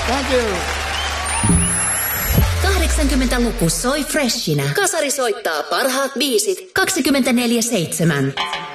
Thank you. 80-luku soi freshinä. Kasari soittaa parhaat biisit 24/7.